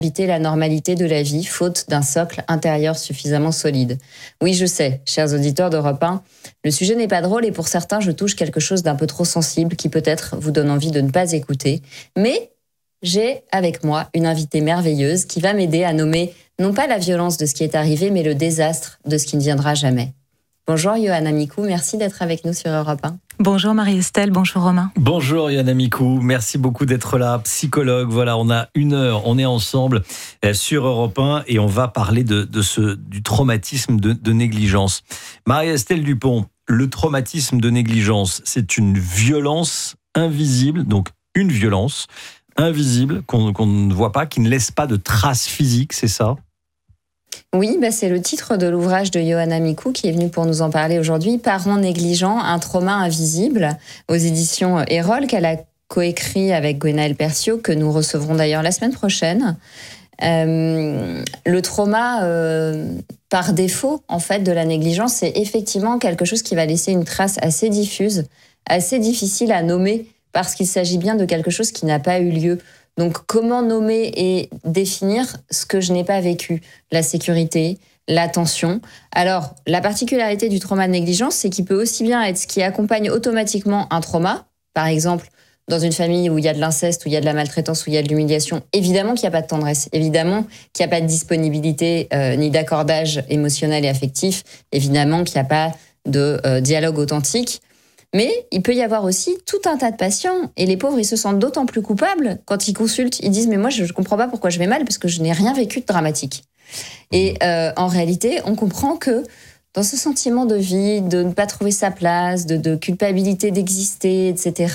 habiter la normalité de la vie, faute d'un socle intérieur suffisamment solide. Oui, je sais, chers auditeurs d'Europe 1, le sujet n'est pas drôle et pour certains, je touche quelque chose d'un peu trop sensible qui peut-être vous donne envie de ne pas écouter. Mais j'ai avec moi une invitée merveilleuse qui va m'aider à nommer non pas la violence de ce qui est arrivé, mais le désastre de ce qui ne viendra jamais. Bonjour Ioana Micou, merci d'être avec nous sur Europe 1. Bonjour Marie-Estelle, bonjour Romain. Bonjour Ioana Micou, merci beaucoup d'être là, psychologue. Voilà, on a 1 heure, on est ensemble sur Europe 1 et on va parler du traumatisme de négligence. Marie-Estelle Dupont, le traumatisme de négligence, c'est une violence invisible, donc une violence invisible qu'on ne voit pas, qui ne laisse pas de traces physiques, c'est ça ? Oui, c'est le titre de l'ouvrage de Ioana Micou qui est venue pour nous en parler aujourd'hui. Parents négligents, un trauma invisible, aux éditions Erol, qu'elle a coécrit avec Gwenaëlle Perciot, que nous recevrons d'ailleurs la semaine prochaine. Le trauma, par défaut, en fait, de la négligence, c'est effectivement quelque chose qui va laisser une trace assez diffuse, assez difficile à nommer, parce qu'il s'agit bien de quelque chose qui n'a pas eu lieu. Donc, comment nommer et définir ce que je n'ai pas vécu ? La sécurité, l'attention. Alors, la particularité du trauma de négligence, c'est qu'il peut aussi bien être ce qui accompagne automatiquement un trauma. Par exemple, dans une famille où il y a de l'inceste, où il y a de la maltraitance, où il y a de l'humiliation, évidemment qu'il n'y a pas de tendresse, évidemment qu'il n'y a pas de disponibilité ni d'accordage émotionnel et affectif, évidemment qu'il n'y a pas de dialogue authentique. Mais il peut y avoir aussi tout un tas de patients, et les pauvres, ils se sentent d'autant plus coupables quand ils consultent. Ils disent « mais moi, je ne comprends pas pourquoi je vais mal, parce que je n'ai rien vécu de dramatique ». Et en réalité, on comprend que dans ce sentiment de vide, de ne pas trouver sa place, de culpabilité d'exister, etc.,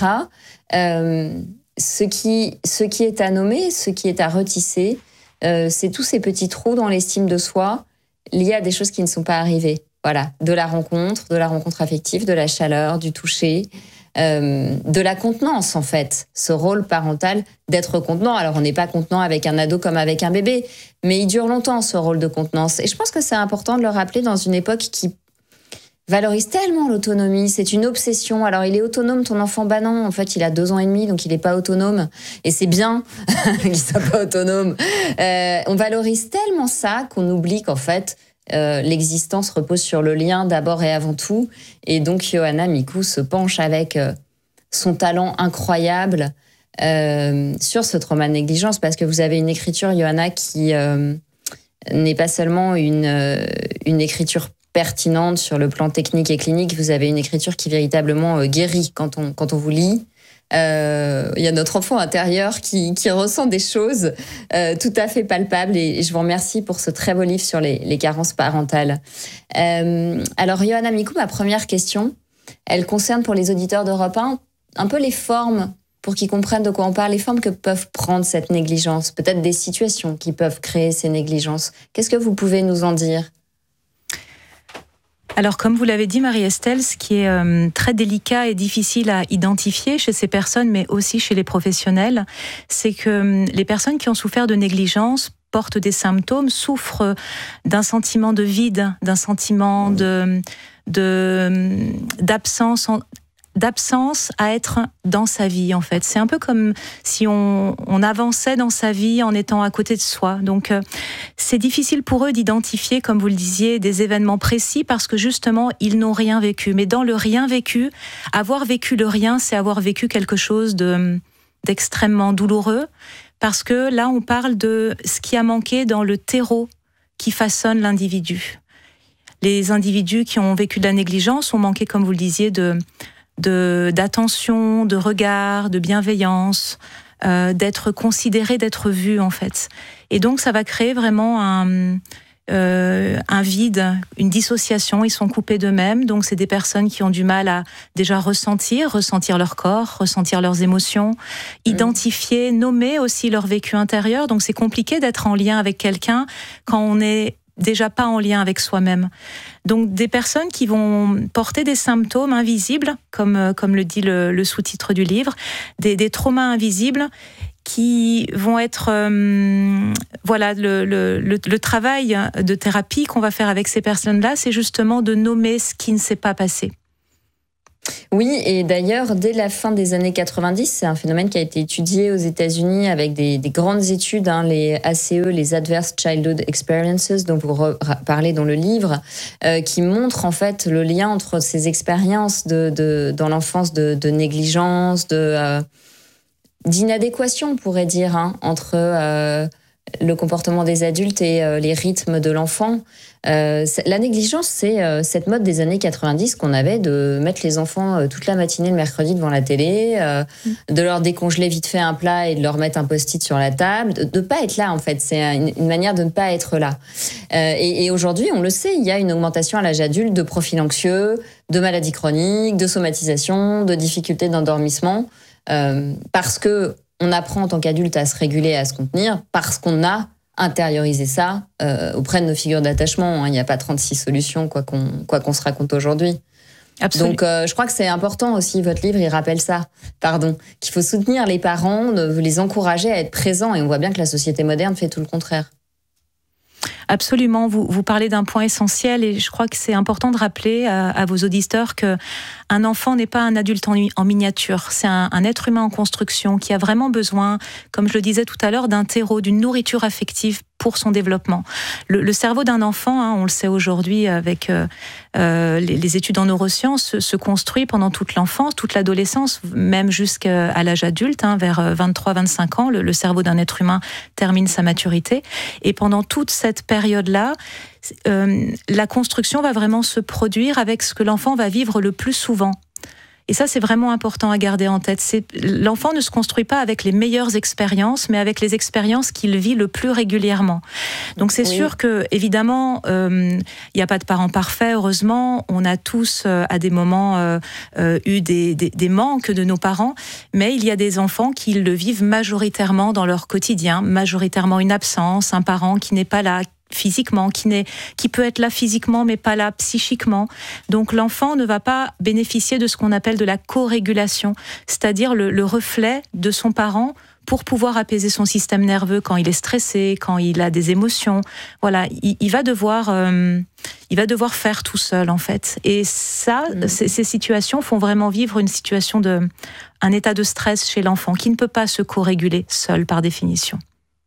ce qui est à nommer, ce qui est à retisser, c'est tous ces petits trous dans l'estime de soi liés à des choses qui ne sont pas arrivées. Voilà, de la rencontre affective, de la chaleur, du toucher, de la contenance en fait. Ce rôle parental d'être contenant. Alors on n'est pas contenant avec un ado comme avec un bébé, mais il dure longtemps ce rôle de contenance. Et je pense que c'est important de le rappeler dans une époque qui valorise tellement l'autonomie. C'est une obsession. Alors il est autonome ton enfant ? Non, en fait il a 2 ans et demi, donc il n'est pas autonome. Et c'est bien qu'il ne soit pas autonome. On valorise tellement ça qu'on oublie qu'en fait l'existence repose sur le lien d'abord et avant tout. Et donc Ioana Micou se penche avec son talent incroyable sur ce trauma de négligence, parce que vous avez une écriture, Ioana, qui n'est pas seulement une écriture pertinente sur le plan technique et clinique. Vous avez une écriture qui véritablement guérit quand on vous lit. Il y a notre enfant intérieur qui ressent des choses tout à fait palpables, et je vous remercie pour ce très beau livre sur les carences parentales. Alors Ioana Micou, ma première question, elle concerne pour les auditeurs d'Europe 1 un peu les formes, pour qu'ils comprennent de quoi on parle, les formes que peuvent prendre cette négligence, peut-être des situations qui peuvent créer ces négligences. Qu'est-ce que vous pouvez nous en dire ? Alors, comme vous l'avez dit, Marie-Estelle, ce qui est très délicat et difficile à identifier chez ces personnes, mais aussi chez les professionnels, c'est que les personnes qui ont souffert de négligence portent des symptômes, souffrent d'un sentiment de vide, d'un sentiment d'absence à être dans sa vie, en fait. C'est un peu comme si on avançait dans sa vie en étant à côté de soi. Donc, c'est difficile pour eux d'identifier, comme vous le disiez, des événements précis parce que justement, ils n'ont rien vécu. Mais dans le rien vécu, avoir vécu le rien, c'est avoir vécu quelque chose d'extrêmement douloureux, parce que là, on parle de ce qui a manqué dans le terreau qui façonne l'individu. Les individus qui ont vécu de la négligence ont manqué, comme vous le disiez, d'attention, de regard, de bienveillance, d'être considéré, d'être vu en fait. Et donc ça va créer vraiment un vide, une dissociation. Ils sont coupés d'eux-mêmes. Donc c'est des personnes qui ont du mal à déjà ressentir leur corps, ressentir leurs émotions, identifier, nommer aussi leur vécu intérieur. Donc c'est compliqué d'être en lien avec quelqu'un quand on est déjà pas en lien avec soi-même. Donc des personnes qui vont porter des symptômes invisibles, comme le dit le sous-titre du livre, des traumas invisibles qui vont être le travail de thérapie qu'on va faire avec ces personnes-là, c'est justement de nommer ce qui ne s'est pas passé. Oui, et d'ailleurs, dès la fin des années 90, c'est un phénomène qui a été étudié aux États-Unis avec des grandes études, les ACE, les Adverse Childhood Experiences, dont vous parlez dans le livre, qui montrent en fait le lien entre ces expériences dans l'enfance de négligence, d'inadéquation, on pourrait dire, entre le comportement des adultes et les rythmes de l'enfant. La négligence, c'est cette mode des années 90 qu'on avait de mettre les enfants toute la matinée le mercredi devant la télé, de leur décongeler vite fait un plat et de leur mettre un post-it sur la table, de pas être là en fait. C'est une manière de ne pas être là. Et aujourd'hui, on le sait, il y a une augmentation à l'âge adulte de profils anxieux, de maladies chroniques, de somatisation, de difficultés d'endormissement, parce que on apprend en tant qu'adulte à se réguler, à se contenir, parce qu'on a intériorisé ça auprès de nos figures d'attachement. Il n'y a pas 36 solutions, quoi qu'on se raconte aujourd'hui. Absolument. Donc, je crois que c'est important aussi, votre livre, il rappelle ça, qu'il faut soutenir les parents, les encourager à être présents. Et on voit bien que la société moderne fait tout le contraire. Absolument, vous parlez d'un point essentiel et je crois que c'est important de rappeler à vos auditeurs que un enfant n'est pas un adulte en miniature, c'est un être humain en construction qui a vraiment besoin, comme je le disais tout à l'heure, d'un terreau, d'une nourriture affective pour son développement. Le cerveau d'un enfant, on le sait aujourd'hui avec les études en neurosciences, se construit pendant toute l'enfance, toute l'adolescence, même jusqu'à l'âge adulte, vers 23-25 ans, le cerveau d'un être humain termine sa maturité. Et pendant toute cette période-là, la construction va vraiment se produire avec ce que l'enfant va vivre le plus souvent. Et ça, c'est vraiment important à garder en tête. L'enfant ne se construit pas avec les meilleures expériences, mais avec les expériences qu'il vit le plus régulièrement. Donc c'est sûr que, évidemment, il n'y a pas de parents parfaits, heureusement. On a tous, à des moments, eu des manques de nos parents, mais il y a des enfants qui le vivent majoritairement dans leur quotidien, majoritairement une absence, un parent qui n'est pas là, physiquement, qui peut être là physiquement mais pas là psychiquement. Donc l'enfant ne va pas bénéficier de ce qu'on appelle de la co-régulation, c'est-à-dire le reflet de son parent pour pouvoir apaiser son système nerveux quand il est stressé, quand il a des émotions. Voilà, il va devoir faire tout seul en fait. Et ça, ces situations font vraiment vivre un état de stress chez l'enfant qui ne peut pas se co-réguler seul par définition.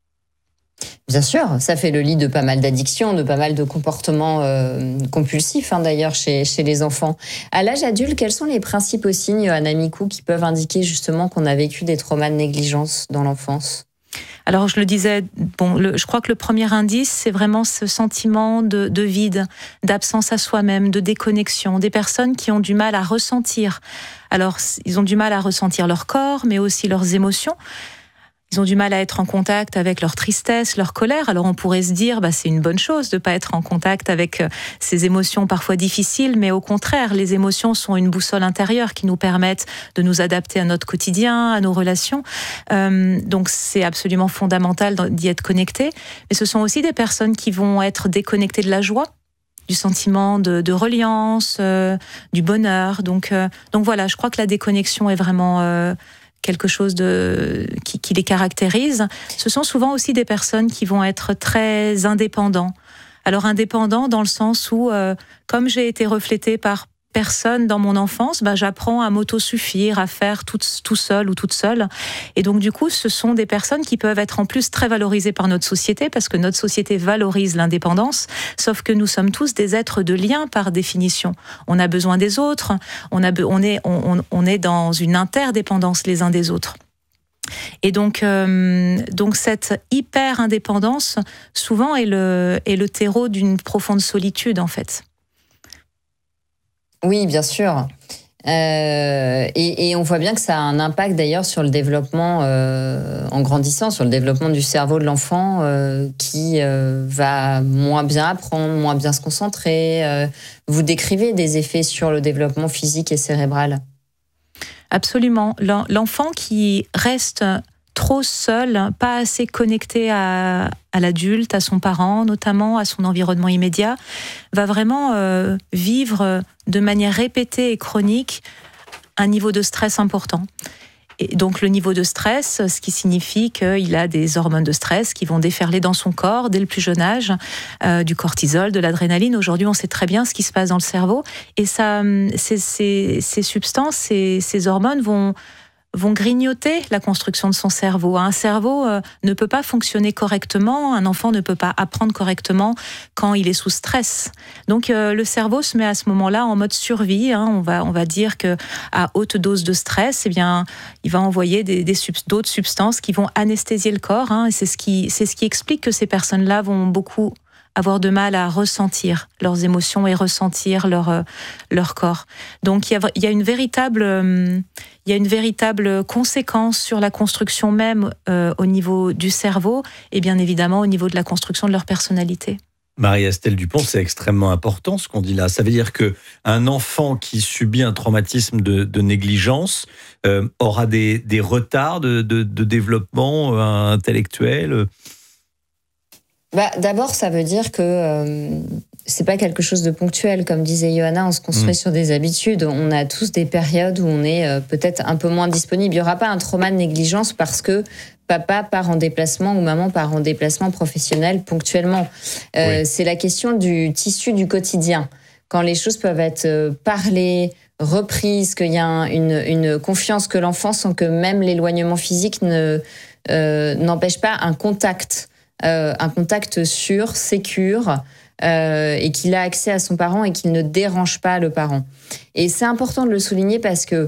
Bien sûr, ça fait le lit de pas mal d'addictions, de pas mal de comportements compulsifs d'ailleurs chez les enfants. À l'âge adulte, quels sont les principaux signes, Johanna Micoux, qui peuvent indiquer justement qu'on a vécu des traumas de négligence dans l'enfance ? Alors je le disais, je crois que le premier indice, c'est vraiment ce sentiment de vide, d'absence à soi-même, de déconnexion, des personnes qui ont du mal à ressentir. Alors ils ont du mal à ressentir leur corps, mais aussi leurs émotions. Ils ont du mal à être en contact avec leur tristesse, leur colère. Alors on pourrait se dire, c'est une bonne chose de ne pas être en contact avec ces émotions parfois difficiles, mais au contraire, les émotions sont une boussole intérieure qui nous permettent de nous adapter à notre quotidien, à nos relations. Donc c'est absolument fondamental d'y être connecté. Mais ce sont aussi des personnes qui vont être déconnectées de la joie, du sentiment de reliance, du bonheur. Donc voilà, je crois que la déconnexion est vraiment quelque chose qui les caractérise. Ce sont souvent aussi des personnes qui vont être très indépendants. Alors indépendants dans le sens où, comme j'ai été reflétée par personne dans mon enfance, j'apprends à m'autosuffire, à faire tout seul ou toute seule. Et donc du coup, ce sont des personnes qui peuvent être en plus très valorisées par notre société, parce que notre société valorise l'indépendance, sauf que nous sommes tous des êtres de lien par définition. On a besoin des autres, on est dans une interdépendance les uns des autres. Et donc cette hyper indépendance souvent est le terreau d'une profonde solitude en fait. Oui, bien sûr. Et on voit bien que ça a un impact d'ailleurs sur le développement, en grandissant, sur le développement du cerveau de l'enfant qui va moins bien apprendre, moins bien se concentrer. Vous décrivez des effets sur le développement physique et cérébral. Absolument. L'enfant qui reste trop seul, pas assez connecté à l'adulte, à son parent, notamment à son environnement immédiat, va vraiment vivre de manière répétée et chronique un niveau de stress important. Et donc le niveau de stress, ce qui signifie qu'il a des hormones de stress qui vont déferler dans son corps dès le plus jeune âge, du cortisol, de l'adrénaline. Aujourd'hui, on sait très bien ce qui se passe dans le cerveau. Et ça, ces substances, ces hormones vont grignoter la construction de son cerveau. Un cerveau ne peut pas fonctionner correctement, un enfant ne peut pas apprendre correctement quand il est sous stress. Donc le cerveau se met à ce moment-là en mode survie. On va dire que à haute dose de stress, eh bien, il va envoyer d'autres substances qui vont anesthésier le corps. Et c'est ce qui explique que ces personnes-là vont beaucoup avoir de mal à ressentir leurs émotions et ressentir leur corps. Donc il y a une véritable conséquence sur la construction même au niveau du cerveau et bien évidemment au niveau de la construction de leur personnalité. Marie-Estelle Dupont, c'est extrêmement important ce qu'on dit là. Ça veut dire qu'un enfant qui subit un traumatisme de négligence aura des retards de développement intellectuel. D'abord, ça veut dire que c'est pas quelque chose de ponctuel. Comme disait Johanna, on se construit sur des habitudes. On a tous des périodes où on est peut-être un peu moins disponible. Il n'y aura pas un trauma de négligence parce que papa part en déplacement ou maman part en déplacement professionnel ponctuellement. C'est la question du tissu du quotidien. Quand les choses peuvent être parlées, reprises, qu'il y a une confiance que l'enfant sent que même l'éloignement physique n'empêche pas un contact sûr, sécure, et qu'il a accès à son parent et qu'il ne dérange pas le parent. Et c'est important de le souligner parce que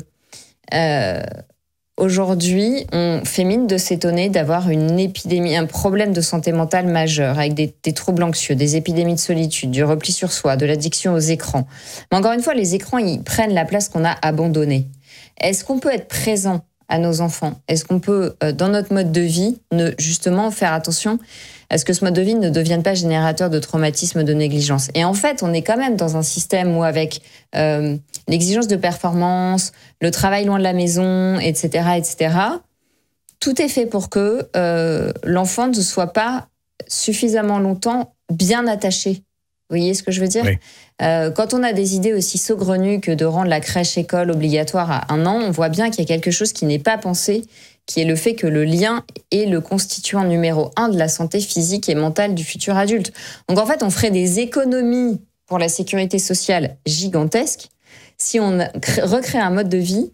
aujourd'hui, on fait mine de s'étonner d'avoir une épidémie, un problème de santé mentale majeur, avec des troubles anxieux, des épidémies de solitude, du repli sur soi, de l'addiction aux écrans. Mais encore une fois, les écrans, ils prennent la place qu'on a abandonnée. Est-ce qu'on peut être présent à nos enfants? Est-ce qu'on peut, dans notre mode de vie, justement faire attention à ce que ce mode de vie ne devienne pas générateur de traumatisme, de négligence? Et en fait, on est quand même dans un système où avec l'exigence de performance, le travail loin de la maison, etc., tout est fait pour que l'enfant ne soit pas suffisamment longtemps bien attaché. Vous voyez ce que je veux dire? Oui. Quand on a des idées aussi saugrenues que de rendre la crèche-école obligatoire à 1 an, on voit bien qu'il y a quelque chose qui n'est pas pensé, qui est le fait que le lien est le constituant numéro 1 de la santé physique et mentale du futur adulte. Donc en fait, on ferait des économies pour la sécurité sociale gigantesques si on recrée un mode de vie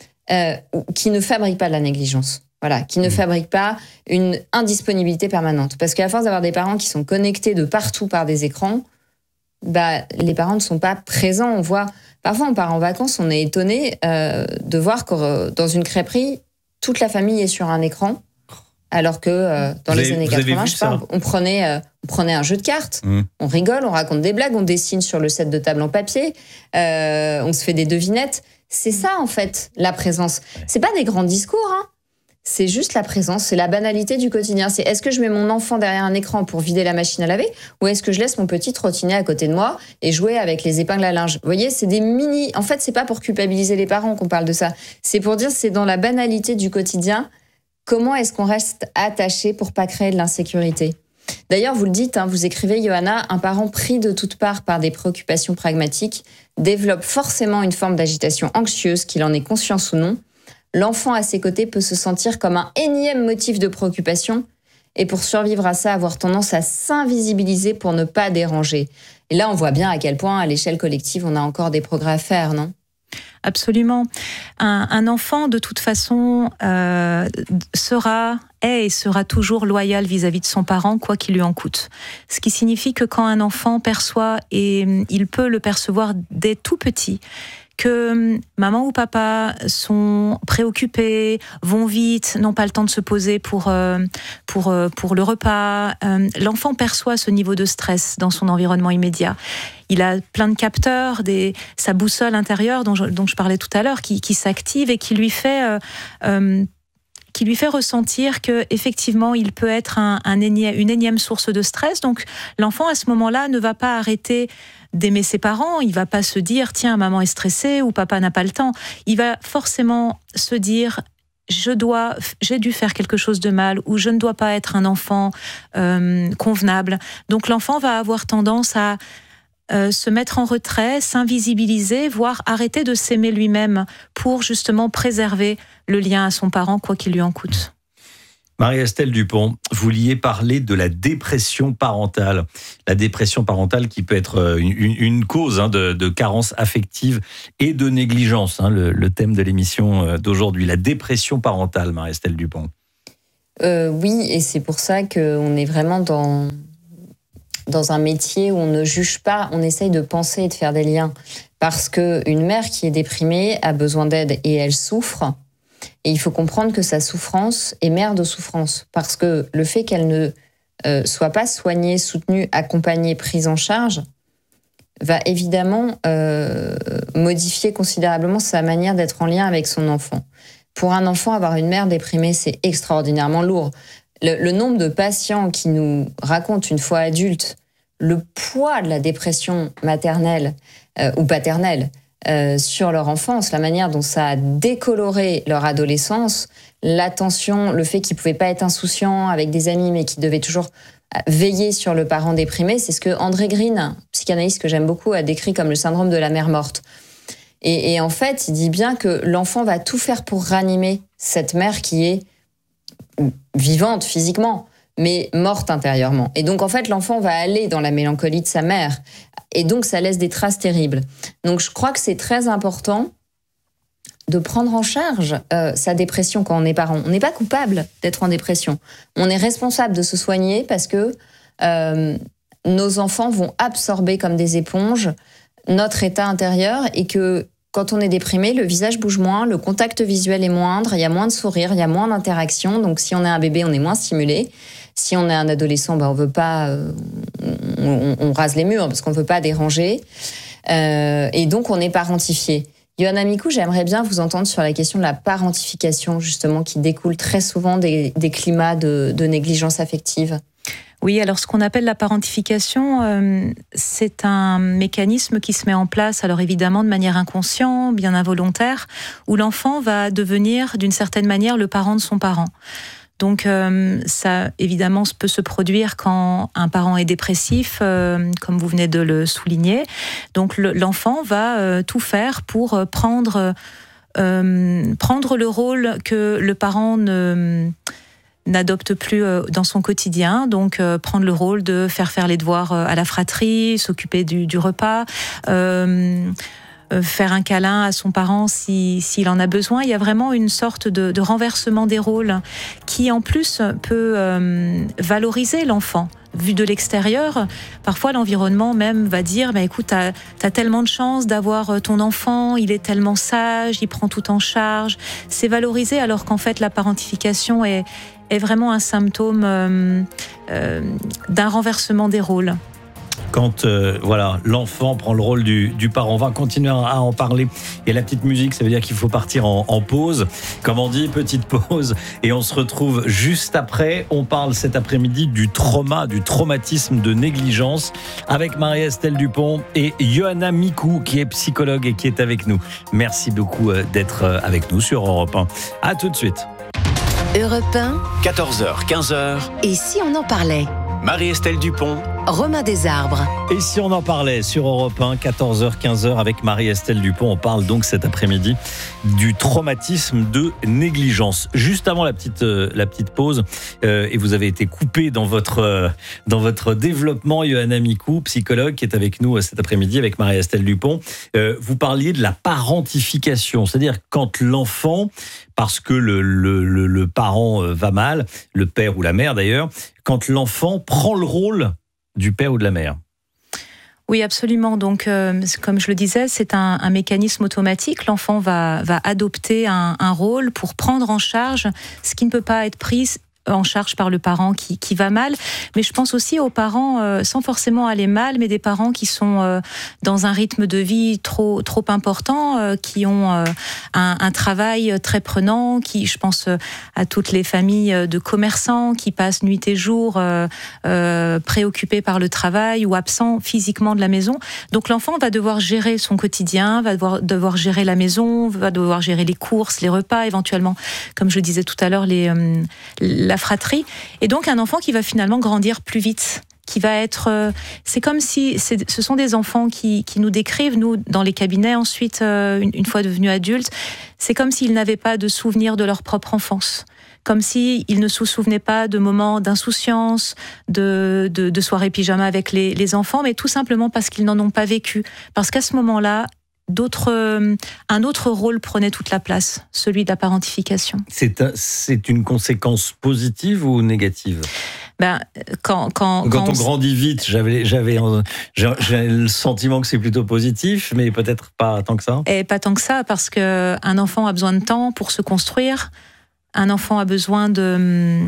qui ne fabrique pas de la négligence. Voilà, qui ne fabrique pas une indisponibilité permanente. Parce qu'à force d'avoir des parents qui sont connectés de partout par des écrans, les parents ne sont pas présents. Parfois on part en vacances, on est étonné de voir que dans une crêperie, toute la famille est sur un écran, alors que dans les années 80, je sais pas, on prenait un jeu de cartes, on rigole, on raconte des blagues, on dessine sur le set de table en papier, on se fait des devinettes. C'est ça en fait, la présence. C'est pas des grands discours, c'est juste la présence, c'est la banalité du quotidien. C'est est-ce que je mets mon enfant derrière un écran pour vider la machine à laver ou est-ce que je laisse mon petit trottiner à côté de moi et jouer avec les épingles à linge? Vous voyez, c'est des mini... En fait, c'est pas pour culpabiliser les parents qu'on parle de ça. C'est pour dire c'est dans la banalité du quotidien. Comment est-ce qu'on reste attaché pour pas créer de l'insécurité? D'ailleurs, vous le dites, vous écrivez, Johanna, un parent pris de toutes parts par des préoccupations pragmatiques développe forcément une forme d'agitation anxieuse, qu'il en ait conscience ou non. L'enfant à ses côtés peut se sentir comme un énième motif de préoccupation et pour survivre à ça, avoir tendance à s'invisibiliser pour ne pas déranger. Et là, on voit bien à quel point, à l'échelle collective, on a encore des progrès à faire, non ? Absolument. Un enfant, de toute façon, sera toujours loyal vis-à-vis de son parent, quoi qu'il lui en coûte. Ce qui signifie que quand un enfant perçoit, et il peut le percevoir dès tout petit, que maman ou papa sont préoccupés, vont vite, n'ont pas le temps de se poser pour le repas. L'enfant perçoit ce niveau de stress dans son environnement immédiat. Il a plein de capteurs, sa boussole intérieure dont je parlais tout à l'heure, qui s'active et qui lui fait ressentir que effectivement il peut être une énième source de stress. Donc l'enfant à ce moment-là ne va pas arrêter d'aimer ses parents, il va pas se dire tiens maman est stressée ou papa n'a pas le temps. Il va forcément se dire j'ai dû faire quelque chose de mal ou je ne dois pas être un enfant convenable. Donc l'enfant va avoir tendance à se mettre en retrait, s'invisibiliser, voire arrêter de s'aimer lui-même pour justement préserver le lien à son parent, quoi qu'il lui en coûte. Marie-Estelle Dupont, vous vouliez parler de la dépression parentale. La dépression parentale qui peut être une cause de carence affective et de négligence, le thème de l'émission d'aujourd'hui. La dépression parentale, Marie-Estelle Dupont. Oui, et c'est pour ça qu'on est vraiment dans un métier où on ne juge pas, on essaye de penser et de faire des liens. Parce qu'une mère qui est déprimée a besoin d'aide et elle souffre. Et il faut comprendre que sa souffrance est mère de souffrance. Parce que le fait qu'elle ne soit pas soignée, soutenue, accompagnée, prise en charge, va évidemment modifier considérablement sa manière d'être en lien avec son enfant. Pour un enfant, avoir une mère déprimée, c'est extraordinairement lourd. Le nombre de patients qui nous racontent une fois adultes le poids de la dépression maternelle ou paternelle sur leur enfance, la manière dont ça a décoloré leur adolescence, l'attention, le fait qu'ils ne pouvaient pas être insouciants avec des amis, mais qu'ils devaient toujours veiller sur le parent déprimé, c'est ce que André Green, psychanalyste que j'aime beaucoup, a décrit comme le syndrome de la mère morte. Et en fait, il dit bien que l'enfant va tout faire pour ranimer cette mère qui est vivante physiquement, mais morte intérieurement. Et donc, en fait, l'enfant va aller dans la mélancolie de sa mère. Et donc, ça laisse des traces terribles. Donc, je crois que c'est très important de prendre en charge sa dépression quand on est parent. On n'est pas coupable d'être en dépression. On est responsable de se soigner parce que nos enfants vont absorber comme des éponges notre état intérieur et que quand on est déprimé, le visage bouge moins, le contact visuel est moindre, il y a moins de sourires, il y a moins d'interaction. Donc, si on est un bébé, on est moins stimulé. Si on est un adolescent, on veut pas, on rase les murs parce qu'on veut pas déranger. Et donc, on est parentifié. Yohanna Mikou, j'aimerais bien vous entendre sur la question de la parentification, justement, qui découle très souvent des climats de négligence affective. Oui, alors ce qu'on appelle la parentification, c'est un mécanisme qui se met en place, alors évidemment de manière inconsciente, bien involontaire, où l'enfant va devenir d'une certaine manière le parent de son parent. Donc ça, évidemment, peut se produire quand un parent est dépressif, comme vous venez de le souligner. Donc l'enfant va tout faire pour prendre le rôle que le parent n'adopte plus dans son quotidien, donc prendre le rôle de faire les devoirs à la fratrie, s'occuper du repas, faire un câlin à son parent s'il en a besoin. Il y a vraiment une sorte de renversement des rôles qui en plus peut valoriser l'enfant. Vu de l'extérieur, parfois l'environnement même va dire écoute, t'as tellement de chance d'avoir ton enfant, il est tellement sage, il prend tout en charge. C'est valorisé alors qu'en fait la parentification est vraiment un symptôme d'un renversement des rôles. Quand l'enfant prend le rôle du parent. On va continuer à en parler. Et la petite musique, ça veut dire qu'il faut partir en pause. Comme on dit, petite pause. Et on se retrouve juste après. On parle cet après-midi du traumatisme de négligence avec Marie-Estelle Dupont et Yohanna Mikou qui est psychologue et qui est avec nous. Merci beaucoup d'être avec nous sur Europe 1. À tout de suite. Europe 1, 14h, 15h. Et si on en parlait ? Marie-Estelle Dupont, Romain Desarbres. Et si on en parlait sur Europe 1, 14h, 15h avec Marie-Estelle Dupont. On parle donc cet après-midi du traumatisme de négligence. Juste avant la petite pause, et vous avez été coupé dans votre développement, Yohanna Mikou, psychologue, qui est avec nous cet après-midi avec Marie-Estelle Dupont. Vous parliez de la parentification, c'est-à-dire quand l'enfant, parce que le parent va mal, le père ou la mère d'ailleurs, quand l'enfant prend le rôle du père ou de la mère. Oui, absolument. Donc, comme je le disais, c'est un mécanisme automatique. L'enfant va adopter un rôle pour prendre en charge ce qui ne peut pas être pris en charge par le parent qui va mal. Mais je pense aussi aux parents, sans forcément aller mal, mais des parents qui sont dans un rythme de vie trop important, qui ont un travail très prenant, je pense à toutes les familles de commerçants qui passent nuit et jour préoccupés par le travail ou absents physiquement de la maison. Donc l'enfant va devoir gérer son quotidien, va devoir gérer la maison, va devoir gérer les courses, les repas, éventuellement, comme je le disais tout à l'heure, la fratrie. Et donc un enfant qui va finalement grandir plus vite qui va être... c'est comme si... ce sont des enfants qui nous décrivent, nous, dans les cabinets, ensuite, une fois devenus adultes, c'est comme s'ils n'avaient pas de souvenirs de leur propre enfance. Comme s'ils ne se souvenaient pas de moments d'insouciance, de soirées pyjama avec les enfants, mais tout simplement parce qu'ils n'en ont pas vécu. Parce qu'à ce moment-là, un autre rôle prenait toute la place, celui de la parentification. C'est une conséquence positive ou négative ? Quand on grandit vite, j'ai le sentiment que c'est plutôt positif, mais peut-être pas tant que ça. Et pas tant que ça, parce qu'un enfant a besoin de temps pour se construire. Un enfant a besoin de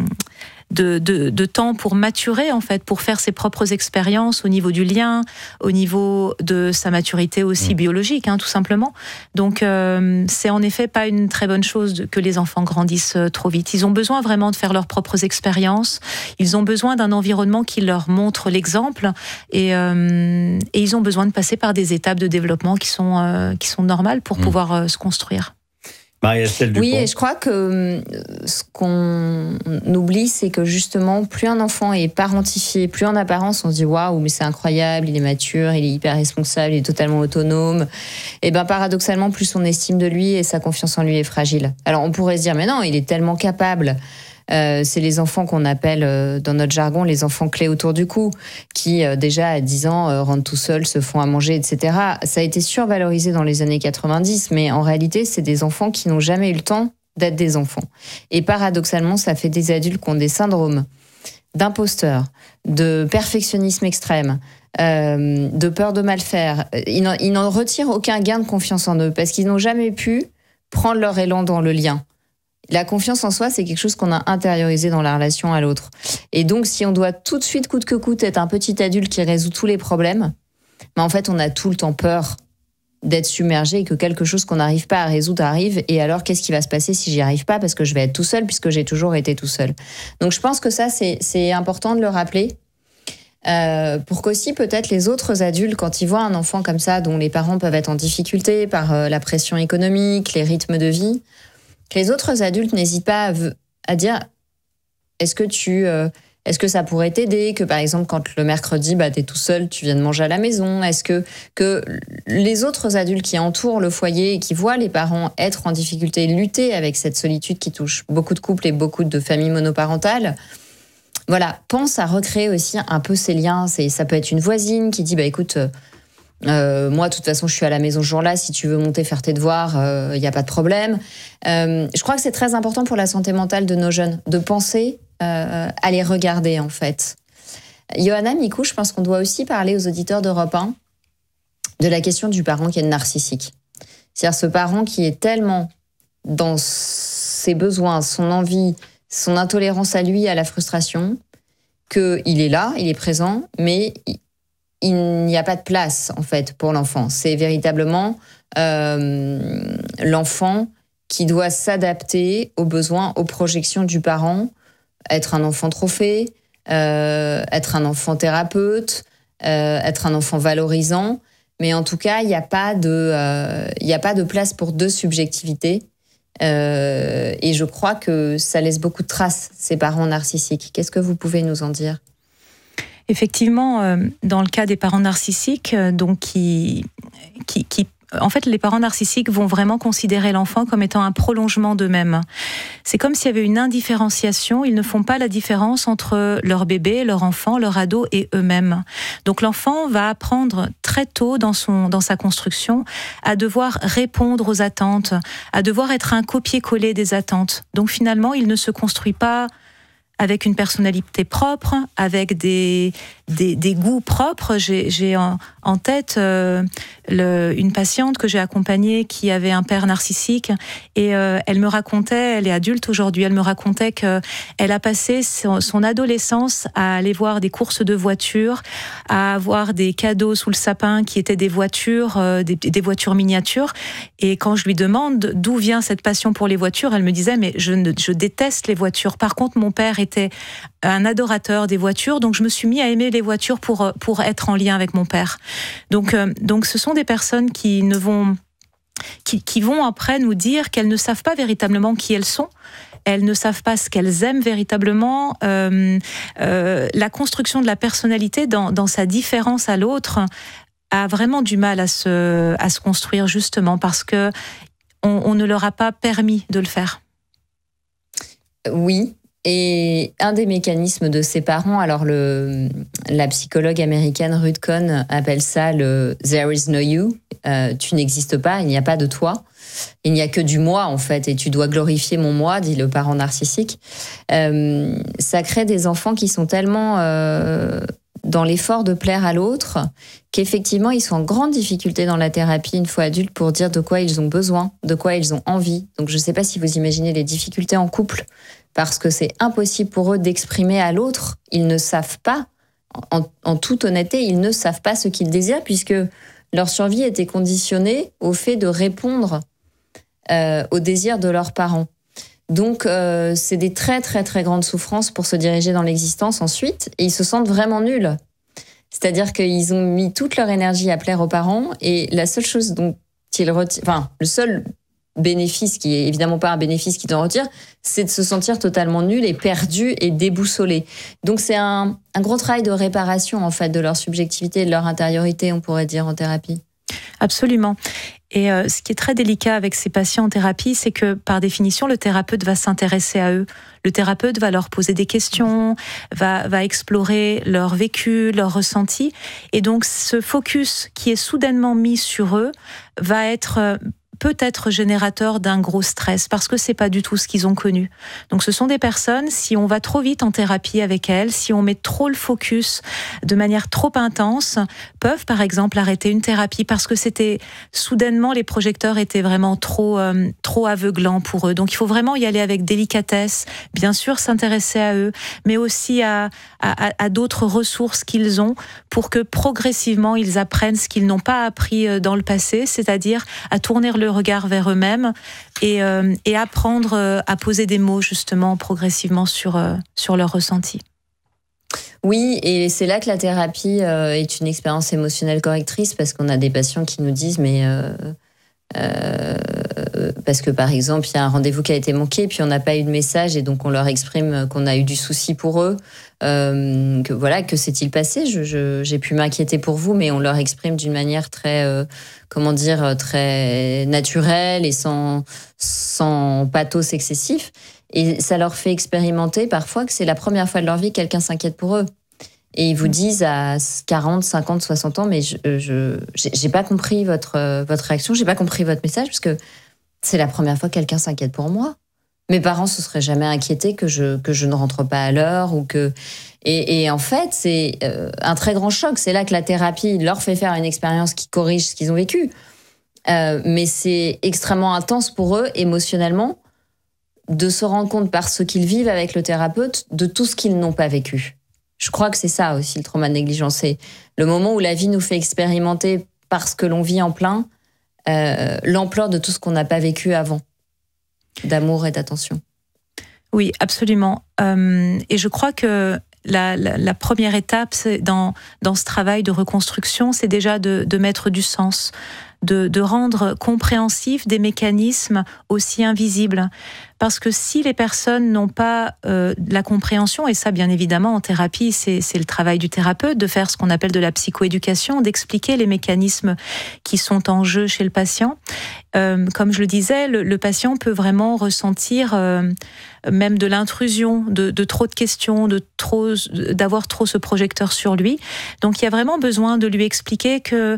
temps pour maturer, en fait, pour faire ses propres expériences au niveau du lien, au niveau de sa maturité aussi biologique, tout simplement. Donc, c'est en effet pas une très bonne chose que les enfants grandissent trop vite. Ils ont besoin vraiment de faire leurs propres expériences. Ils ont besoin d'un environnement qui leur montre l'exemple et ils ont besoin de passer par des étapes de développement qui sont normales pour pouvoir se construire. Marie-Estelle Dupont. Oui, et je crois que ce qu'on oublie, c'est que justement, plus un enfant est parentifié, plus en apparence on se dit waouh, mais c'est incroyable, il est mature, il est hyper responsable, il est totalement autonome. Et paradoxalement, plus son estime de lui et sa confiance en lui est fragile. Alors on pourrait se dire mais non, il est tellement capable. C'est les enfants qu'on appelle dans notre jargon les enfants clés autour du cou, qui déjà à 10 ans rentrent tout seuls, se font à manger, etc. Ça a été survalorisé dans les années 90, mais en réalité c'est des enfants qui n'ont jamais eu le temps d'être des enfants. Et paradoxalement, ça fait des adultes qui ont des syndromes d'imposteur, de perfectionnisme extrême, de peur de mal faire. Ils n'en retirent aucun gain de confiance en eux, parce qu'ils n'ont jamais pu prendre leur élan dans le lien. La confiance en soi, c'est quelque chose qu'on a intériorisé dans la relation à l'autre. Et donc, si on doit tout de suite, coûte que coûte, être un petit adulte qui résout tous les problèmes, en fait, on a tout le temps peur d'être submergé et que quelque chose qu'on n'arrive pas à résoudre arrive. Et alors, qu'est-ce qui va se passer si j'y arrive pas ? Parce que je vais être tout seul, puisque j'ai toujours été tout seul. Donc, je pense que ça, c'est important de le rappeler. Pour qu'aussi, peut-être, les autres adultes, quand ils voient un enfant comme ça, dont les parents peuvent être en difficulté par la pression économique, les rythmes de vie, que les autres adultes n'hésitent pas à dire est-ce que ça pourrait t'aider, que par exemple quand le mercredi t'es tout seul, tu viens de manger à la maison, est-ce que les autres adultes qui entourent le foyer et qui voient les parents être en difficulté, lutter avec cette solitude qui touche beaucoup de couples et beaucoup de familles monoparentales, pensent à recréer aussi un peu ces liens. Ça peut être une voisine qui dit écoute, moi, de toute façon, je suis à la maison ce jour-là. Si tu veux monter faire tes devoirs, il n'y a pas de problème. Je crois que c'est très important pour la santé mentale de nos jeunes de penser à les regarder, en fait. Yohanna Mikou, je pense qu'on doit aussi parler aux auditeurs d'Europe 1 de la question du parent qui est narcissique. C'est-à-dire ce parent qui est tellement dans ses besoins, son envie, son intolérance à lui, à la frustration, qu'il est là, il est présent, mais il n'y a pas de place, en fait, pour l'enfant. C'est véritablement l'enfant qui doit s'adapter aux besoins, aux projections du parent, être un enfant trophée, être un enfant thérapeute, être un enfant valorisant. Mais en tout cas, il n'y a pas de place pour deux subjectivités. Et je crois que ça laisse beaucoup de traces, ces parents narcissiques. Qu'est-ce que vous pouvez nous en dire ? Effectivement, dans le cas des parents narcissiques, en fait, les parents narcissiques vont vraiment considérer l'enfant comme étant un prolongement d'eux-mêmes. C'est comme s'il y avait une indifférenciation. Ils ne font pas la différence entre leur bébé, leur enfant, leur ado et eux-mêmes. Donc l'enfant va apprendre très tôt dans sa construction à devoir répondre aux attentes, à devoir être un copier-coller des attentes. Donc finalement, il ne se construit pas avec une personnalité propre, avec des goûts propres. J'ai en tête une patiente que j'ai accompagnée qui avait un père narcissique et elle me racontait, elle est adulte aujourd'hui, elle me racontait qu'elle a passé son adolescence à aller voir des courses de voitures, à avoir des cadeaux sous le sapin qui étaient des voitures, des voitures miniatures. Et quand je lui demande d'où vient cette passion pour les voitures, elle me disait mais je déteste les voitures. Par contre, mon père était un adorateur des voitures, donc je me suis mis à aimer les voitures pour être en lien avec mon père. Donc ce sont des personnes qui vont après nous dire qu'elles ne savent pas véritablement qui elles sont, elles ne savent pas ce qu'elles aiment véritablement. La construction de la personnalité dans sa différence à l'autre a vraiment du mal à se construire, justement parce que on ne leur a pas permis de le faire. Oui. Et un des mécanismes de ces parents, alors la psychologue américaine Ruth Cohn appelle ça le « there is no you », tu n'existes pas, il n'y a pas de toi, il n'y a que du moi en fait, et tu dois glorifier mon moi, dit le parent narcissique. Ça crée des enfants qui sont tellement dans l'effort de plaire à l'autre qu'effectivement ils sont en grande difficulté dans la thérapie une fois adultes pour dire de quoi ils ont besoin, de quoi ils ont envie. Donc je ne sais pas si vous imaginez les difficultés en couple, parce que c'est impossible pour eux d'exprimer à l'autre. Ils ne savent pas, en toute honnêteté, ils ne savent pas ce qu'ils désirent, puisque leur survie était conditionnée au fait de répondre aux désirs de leurs parents. Donc, c'est des très, très, très grandes souffrances pour se diriger dans l'existence ensuite, et ils se sentent vraiment nuls. C'est-à-dire qu'ils ont mis toute leur énergie à plaire aux parents, et la seule chose dont ils retirent... Enfin, le seul bénéfice, qui est évidemment pas un bénéfice qu'ils en retirent, c'est de se sentir totalement nul et perdu et déboussolé. Donc c'est un gros travail de réparation en fait de leur subjectivité et de leur intériorité, on pourrait dire, en thérapie. Absolument. Et ce qui est très délicat avec ces patients en thérapie, c'est que par définition, le thérapeute va s'intéresser à eux. Le thérapeute va leur poser des questions, va explorer leur vécu, leur ressenti. Et donc ce focus qui est soudainement mis sur eux va être peut-être générateur d'un gros stress, parce que c'est pas du tout ce qu'ils ont connu. Donc ce sont des personnes, si on va trop vite en thérapie avec elles, si on met trop le focus de manière trop intense, peuvent par exemple arrêter une thérapie parce que soudainement les projecteurs étaient vraiment trop aveuglants pour eux. Donc il faut vraiment y aller avec délicatesse, bien sûr s'intéresser à eux, mais aussi à d'autres ressources qu'ils ont pour que progressivement ils apprennent ce qu'ils n'ont pas appris dans le passé, c'est-à-dire à tourner le regard vers eux-mêmes et apprendre à poser des mots justement progressivement sur leurs ressentis. Oui, et c'est là que la thérapie est une expérience émotionnelle correctrice, parce qu'on a des patients qui nous disent parce que par exemple il y a un rendez-vous qui a été manqué puis on n'a pas eu de message, et donc on leur exprime qu'on a eu du souci pour eux, que s'est-il passé, j'ai pu m'inquiéter pour vous, mais on leur exprime d'une manière très très naturelle et sans pathos excessif, et ça leur fait expérimenter parfois que c'est la première fois de leur vie que quelqu'un s'inquiète pour eux. Et ils vous disent à 40, 50, 60 ans, mais j'ai pas compris votre réaction, j'ai pas compris votre message, parce que c'est la première fois que quelqu'un s'inquiète pour moi. Mes parents se seraient jamais inquiétés que je ne rentre pas à l'heure, ou que... Et en fait, c'est un très grand choc. C'est là que la thérapie leur fait faire une expérience qui corrige ce qu'ils ont vécu. Mais c'est extrêmement intense pour eux, émotionnellement, de se rendre compte par ce qu'ils vivent avec le thérapeute de tout ce qu'ils n'ont pas vécu. Je crois que c'est ça aussi, le trauma de négligence. C'est le moment où la vie nous fait expérimenter, parce que l'on vit en plein, l'ampleur de tout ce qu'on n'a pas vécu avant, d'amour et d'attention. Oui, absolument. Et je crois que la première étape, c'est dans ce travail de reconstruction, c'est déjà de mettre du sens, de rendre compréhensifs des mécanismes aussi invisibles. Parce que si les personnes n'ont pas la compréhension, et ça bien évidemment en thérapie, c'est le travail du thérapeute de faire ce qu'on appelle de la psychoéducation, d'expliquer les mécanismes qui sont en jeu chez le patient. Comme je le disais, le patient peut vraiment ressentir même de l'intrusion, de trop de questions, d'avoir trop ce projecteur sur lui. Donc il y a vraiment besoin de lui expliquer que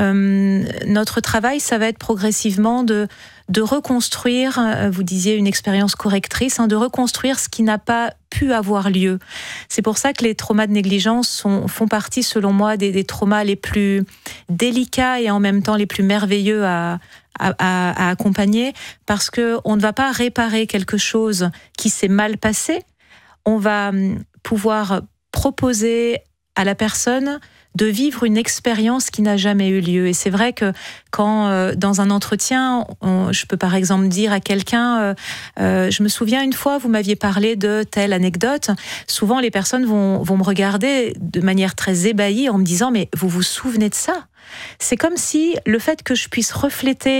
notre travail, ça va être progressivement de reconstruire, vous disiez une expérience correctrice, de reconstruire ce qui n'a pas pu avoir lieu. C'est pour ça que les traumas de négligence font partie, selon moi, des traumas les plus délicats et en même temps les plus merveilleux à accompagner, parce qu'on ne va pas réparer quelque chose qui s'est mal passé, on va pouvoir proposer à la personne de vivre une expérience qui n'a jamais eu lieu. Et c'est vrai que quand, dans un entretien, je peux par exemple dire à quelqu'un je me souviens une fois, vous m'aviez parlé de telle anecdote. Souvent, les personnes vont me regarder de manière très ébahie en me disant « Mais vous vous souvenez de ça ?» C'est comme si le fait que je puisse refléter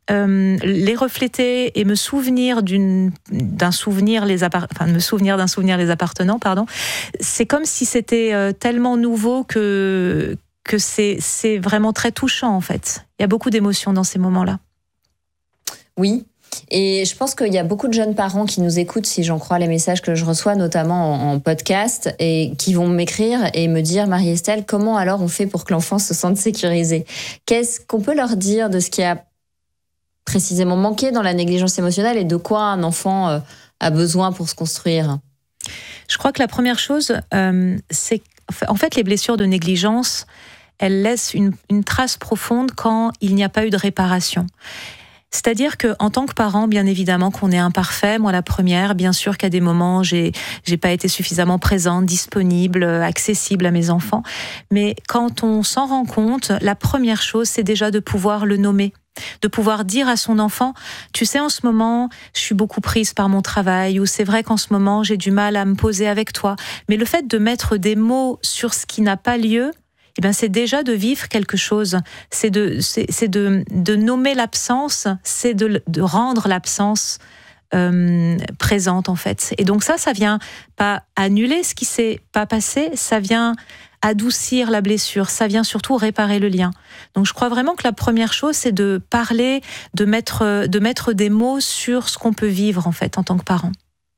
les refléter et me souvenir d'un souvenir les appartenant, pardon. C'est comme si c'était tellement nouveau que c'est vraiment très touchant en fait. Il y a beaucoup d'émotions dans ces moments-là. Oui. Et je pense qu'il y a beaucoup de jeunes parents qui nous écoutent, si j'en crois les messages que je reçois, notamment en podcast, et qui vont m'écrire et me dire, Marie-Estelle, comment alors on fait pour que l'enfant se sente sécurisé ? Qu'est-ce qu'on peut leur dire de ce qui a précisément manqué dans la négligence émotionnelle et de quoi un enfant a besoin pour se construire ? Je crois que la première chose, c'est en fait les blessures de négligence, elles laissent une trace profonde quand il n'y a pas eu de réparation. C'est-à-dire qu'en tant que parent, bien évidemment qu'on est imparfait. Moi, la première, bien sûr qu'à des moments, j'ai pas été suffisamment présente, disponible, accessible à mes enfants. Mais quand on s'en rend compte, la première chose, c'est déjà de pouvoir le nommer. De pouvoir dire à son enfant, tu sais, en ce moment, je suis beaucoup prise par mon travail, ou c'est vrai qu'en ce moment, j'ai du mal à me poser avec toi. Mais le fait de mettre des mots sur ce qui n'a pas lieu, eh bien, c'est déjà de vivre quelque chose. C'est de nommer l'absence, c'est de rendre l'absence présente, en fait. Et donc ça vient pas annuler ce qui s'est pas passé, ça vient adoucir la blessure, ça vient surtout réparer le lien. Donc je crois vraiment que la première chose, c'est de parler, de mettre des mots sur ce qu'on peut vivre, en fait, en tant que parent.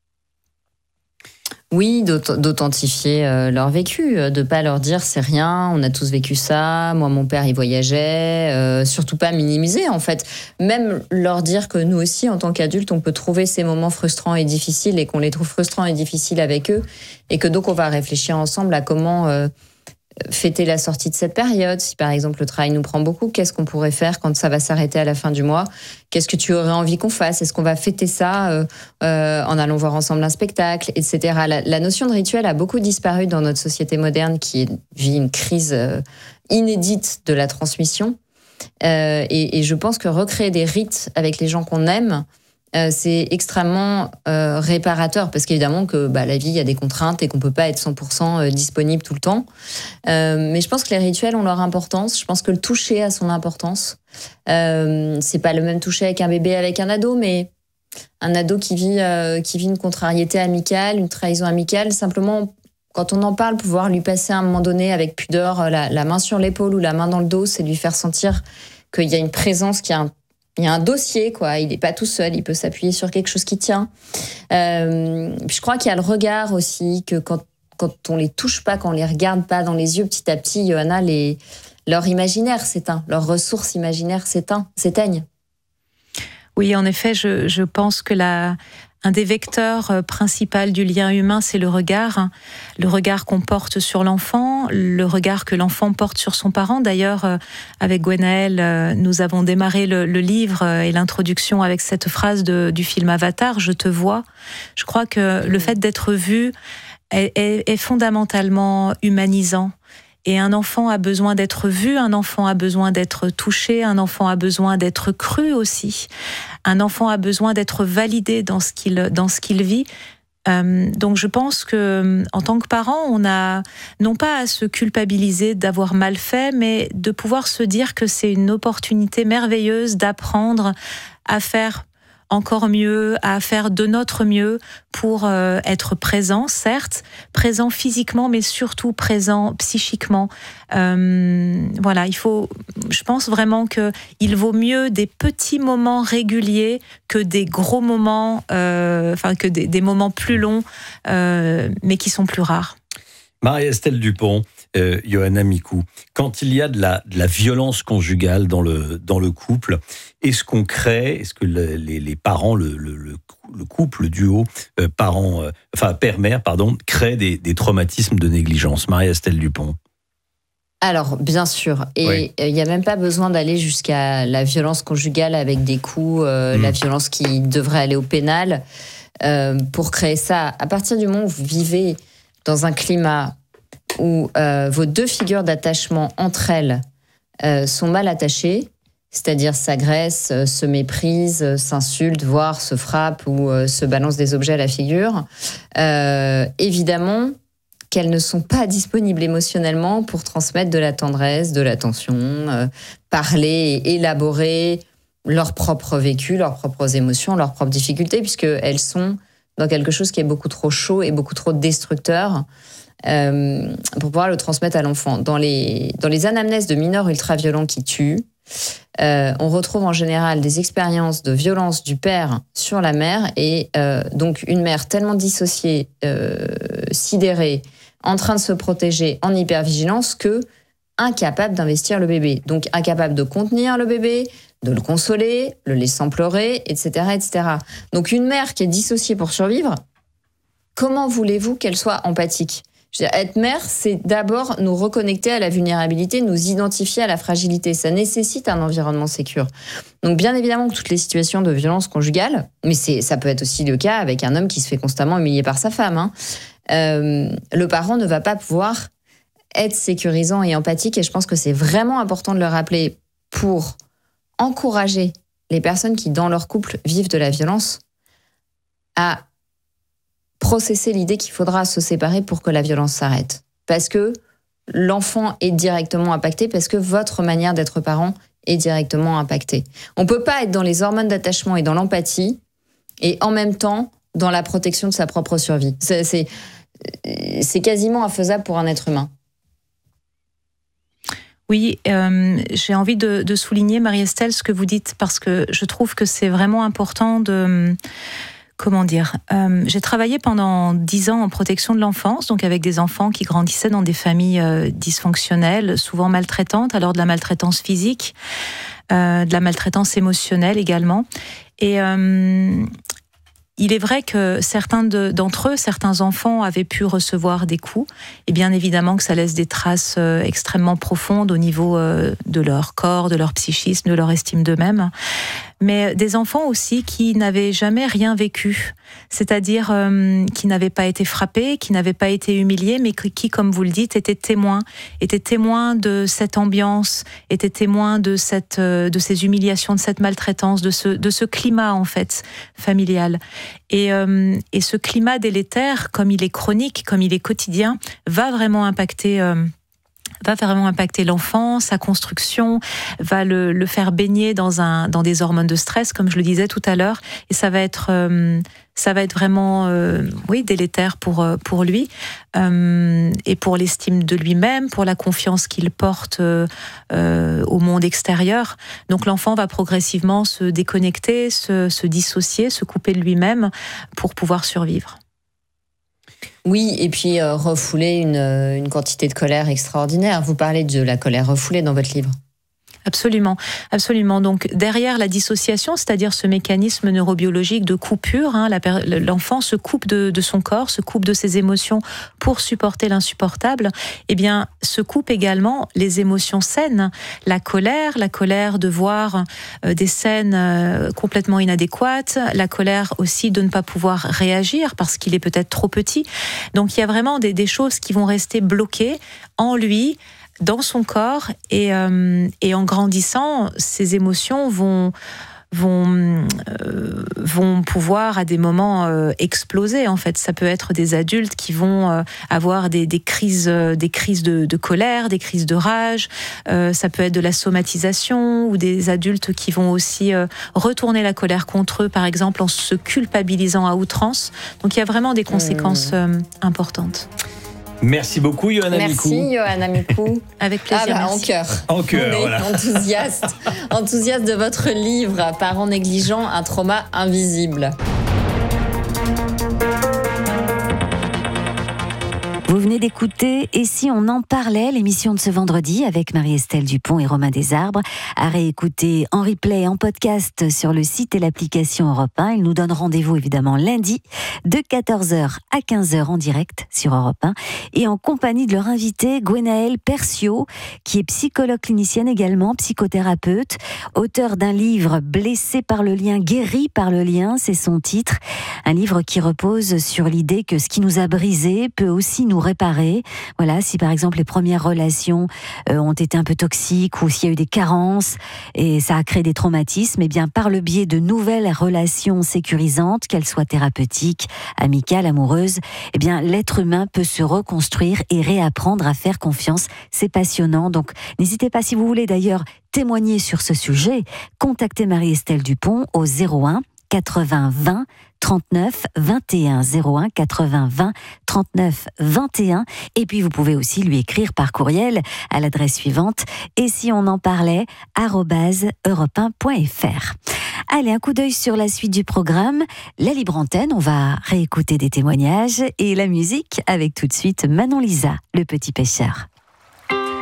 Oui, d'authentifier leur vécu, de pas leur dire c'est rien, on a tous vécu ça, moi mon père il voyageait, surtout pas minimiser en fait. Même leur dire que nous aussi en tant qu'adultes on peut trouver ces moments frustrants et difficiles et qu'on les trouve frustrants et difficiles avec eux et que donc on va réfléchir ensemble à comment fêter la sortie de cette période. Si par exemple le travail nous prend beaucoup, qu'est-ce qu'on pourrait faire quand ça va s'arrêter à la fin du mois ? Qu'est-ce que tu aurais envie qu'on fasse ? Est-ce qu'on va fêter ça en allant voir ensemble un spectacle, etc. La notion de rituel a beaucoup disparu dans notre société moderne qui vit une crise inédite de la transmission. Et je pense que recréer des rites avec les gens qu'on aime, c'est extrêmement réparateur parce qu'évidemment que la vie, il y a des contraintes et qu'on peut pas être 100% disponible tout le temps. Mais je pense que les rituels ont leur importance. Je pense que le toucher a son importance. C'est pas le même toucher avec un bébé, avec un ado, mais un ado qui vit une contrariété amicale, une trahison amicale, simplement quand on en parle, pouvoir lui passer à un moment donné avec pudeur la main sur l'épaule ou la main dans le dos, c'est lui faire sentir qu'il y a une présence, il y a un dossier, quoi. Il n'est pas tout seul, il peut s'appuyer sur quelque chose qui tient. Puis je crois qu'il y a le regard aussi, que quand on les touche pas, quand on les regarde pas dans les yeux, petit à petit, Johanna, leur imaginaire s'éteint, leurs ressources imaginaires s'éteignent. Oui, en effet, je pense que un des vecteurs principaux du lien humain, c'est le regard qu'on porte sur l'enfant, le regard que l'enfant porte sur son parent. D'ailleurs, avec Gwenaëlle, nous avons démarré le livre et l'introduction avec cette phrase du film Avatar, « Je te vois ». Je crois que le fait d'être vu est fondamentalement humanisant. Et un enfant a besoin d'être vu, un enfant a besoin d'être touché, un enfant a besoin d'être cru aussi. Un enfant a besoin d'être validé dans ce qu'il vit. Donc je pense que en tant que parent, on a non pas à se culpabiliser d'avoir mal fait, mais de pouvoir se dire que c'est une opportunité merveilleuse d'apprendre à faire encore mieux, à faire de notre mieux pour être présent, certes, présent physiquement, mais surtout présent psychiquement. Voilà, je pense vraiment qu'il vaut mieux des petits moments réguliers que des gros moments, que des moments plus longs, mais qui sont plus rares. Marie-Estelle Dupont, Johanna Micoud, quand il y a de la violence conjugale dans le couple, est-ce que les parents, le couple, le duo, père-mère, crée des traumatismes de négligence? Marie-Estelle Dupont. Alors, bien sûr. Et il n'y a même pas besoin d'aller jusqu'à la violence conjugale avec des coups, la violence qui devrait aller au pénal, pour créer ça. À partir du moment où vous vivez dans un climat où vos deux figures d'attachement entre elles sont mal attachées, c'est-à-dire s'agressent, se méprisent, s'insultent, voire se frappent ou se balancent des objets à la figure, évidemment qu'elles ne sont pas disponibles émotionnellement pour transmettre de la tendresse, de l'attention, parler et élaborer leur propre vécu, leurs propres émotions, leurs propres difficultés, puisqu'elles sont dans quelque chose qui est beaucoup trop chaud et beaucoup trop destructeur pour pouvoir le transmettre à l'enfant. Dans les anamnèses de mineurs ultra-violents qui tuent, on retrouve en général des expériences de violence du père sur la mère et donc une mère tellement dissociée, sidérée, en train de se protéger, en hypervigilance, que incapable d'investir le bébé. Donc incapable de contenir le bébé, de le consoler, le laissant pleurer, etc., etc. Donc une mère qui est dissociée pour survivre, comment voulez-vous qu'elle soit empathique ? Je veux dire, être mère, c'est d'abord nous reconnecter à la vulnérabilité, nous identifier à la fragilité. Ça nécessite un environnement sécure. Donc bien évidemment que toutes les situations de violence conjugale, mais ça peut être aussi le cas avec un homme qui se fait constamment humilier par sa femme, le parent ne va pas pouvoir être sécurisant et empathique, et je pense que c'est vraiment important de le rappeler pour encourager les personnes qui, dans leur couple, vivent de la violence à processer l'idée qu'il faudra se séparer pour que la violence s'arrête. Parce que l'enfant est directement impacté, parce que votre manière d'être parent est directement impactée. On ne peut pas être dans les hormones d'attachement et dans l'empathie, et en même temps dans la protection de sa propre survie. C'est quasiment infaisable pour un être humain. Oui, j'ai envie de souligner, Marie-Estelle, ce que vous dites, parce que je trouve que c'est vraiment important de... Comment dire ? J'ai travaillé pendant 10 ans en protection de l'enfance, donc avec des enfants qui grandissaient dans des familles dysfonctionnelles, souvent maltraitantes, alors de la maltraitance physique, de la maltraitance émotionnelle également. Et il est vrai que certains d'entre eux, certains enfants avaient pu recevoir des coups, et bien évidemment que ça laisse des traces extrêmement profondes au niveau de leur corps, de leur psychisme, de leur estime d'eux-mêmes. Mais des enfants aussi qui n'avaient jamais rien vécu, c'est-à-dire qui n'avaient pas été frappés, qui n'avaient pas été humiliés, mais qui, comme vous le dites, étaient témoins de cette ambiance, étaient témoins de ces humiliations, de cette maltraitance, de ce climat en fait familial. Et ce climat délétère, comme il est chronique, comme il est quotidien, va vraiment impacter l'enfant, sa construction, va le faire baigner dans des hormones de stress, comme je le disais tout à l'heure, et ça va être vraiment délétère pour lui et pour l'estime de lui-même, pour la confiance qu'il porte au monde extérieur. Donc l'enfant va progressivement se déconnecter, se dissocier, se couper de lui-même pour pouvoir survivre. Oui, et puis refouler une quantité de colère extraordinaire. Vous parlez de la colère refoulée dans votre livre. Absolument, absolument. Donc derrière la dissociation, c'est-à-dire ce mécanisme neurobiologique de coupure, l'enfant se coupe de son corps, se coupe de ses émotions pour supporter l'insupportable. Eh bien, se coupe également les émotions saines, la colère de voir des scènes complètement inadéquates, la colère aussi de ne pas pouvoir réagir parce qu'il est peut-être trop petit. Donc il y a vraiment des choses qui vont rester bloquées en lui, dans son corps, et en grandissant, ces émotions vont pouvoir à des moments exploser. En fait, ça peut être des adultes qui vont avoir des crises de colère, des crises de rage. Ça peut être de la somatisation, ou des adultes qui vont aussi retourner la colère contre eux, par exemple en se culpabilisant à outrance. Donc il y a vraiment des conséquences importantes. Merci beaucoup, Yohanna Mikou. Merci, Yohanna Mikou. Avec plaisir. En cœur. En cœur, voilà. Enthousiaste de votre livre, Parents négligents, un trauma invisible. Vous venez d'écouter « Et si on en parlait ?», l'émission de ce vendredi avec Marie-Estelle Dupont et Romain Desarbres, à réécouter en replay, en podcast sur le site et l'application Europe 1. Ils nous donnent rendez-vous évidemment lundi de 14h à 15h en direct sur Europe 1 et en compagnie de leur invité Gwenaëlle Perciot, qui est psychologue clinicienne également, psychothérapeute, auteur d'un livre « Blessé par le lien, guéri par le lien », c'est son titre. Un livre qui repose sur l'idée que ce qui nous a brisé peut aussi nous réparer. Voilà, si par exemple les premières relations ont été un peu toxiques ou s'il y a eu des carences et ça a créé des traumatismes, eh bien par le biais de nouvelles relations sécurisantes, qu'elles soient thérapeutiques, amicales, amoureuses, eh bien l'être humain peut se reconstruire et réapprendre à faire confiance. C'est passionnant. Donc n'hésitez pas, si vous voulez d'ailleurs témoigner sur ce sujet, contactez Marie-Estelle Dupont au 01 80 20 39 21, 01 80 20 39 21. Et puis vous pouvez aussi lui écrire par courriel à l'adresse suivante, et si on en parlait @europe1.fr. Allez, un coup d'œil sur la suite du programme. La libre antenne, on va réécouter des témoignages et la musique avec tout de suite Manon Lisa, Le Petit Pêcheur.